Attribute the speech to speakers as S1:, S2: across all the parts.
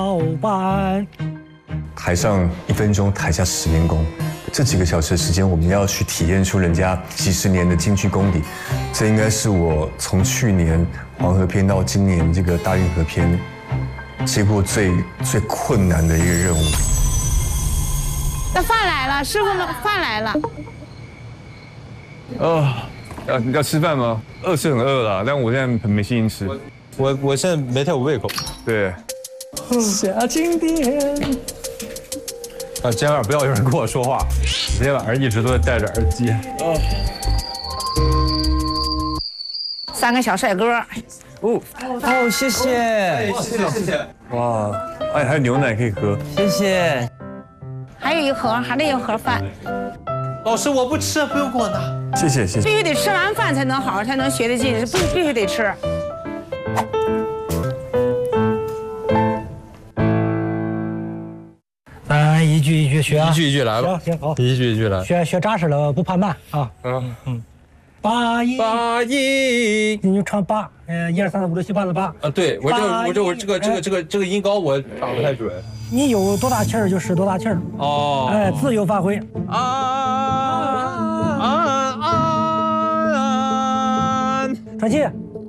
S1: 老板，
S2: 台上1分钟，台下10年功。这几个小时的时间，我们要去体验出人家几十年的京剧功底。这应该是我从去年黄河篇到今年这个大运河篇接过最困难的一个任务。
S3: 那饭来了，师傅们，饭来了。
S2: 要吃饭吗？饿是很饿了，但我现在很没心情吃。
S4: 我现在没太有胃口。
S2: 对。
S1: 下经典。
S4: 今天晚上不要有人跟我说话，今天晚上一直都在戴着耳机。
S3: 3个小帅哥。
S4: 哦，谢谢，谢谢。
S2: 哇，哎，还有牛奶可以喝。
S4: 谢谢。
S3: 还有一盒，还得有盒饭。
S4: 老师，我不吃，不用给我拿。
S2: 谢谢。
S3: 必须得吃完饭才能好，才能学得进，必须得吃。
S1: 咱一句一句学啊，
S4: 一句一句来吧。
S1: 行好，
S4: 一句一句来。
S1: 学扎实了，不怕慢啊。八一，你就唱8，1、2、3、4、5、6、7、8的8。
S4: 啊，对我这个音高我打不太准。
S1: 你有多大气儿就使多大气儿。
S4: 哦。
S1: 哎，自由发挥。喘气。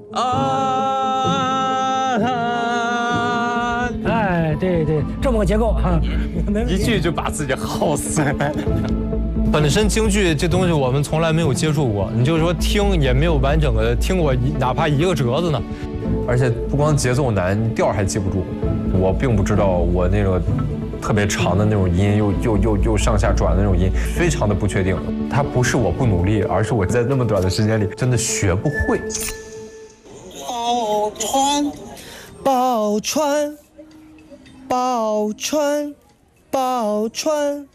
S1: 哎，对，这么个结构哈。
S4: 一句就把自己耗死。本身京剧这东西我们从来没有接触过，你就说听也没有完整的听过哪怕一个折子呢。而且不光节奏难，调还记不住。我并不知道我那个特别长的那种音，又上下转的那种音，非常的不确定。它不是我不努力，而是我在那么短的时间里真的学不会。
S5: 宝川。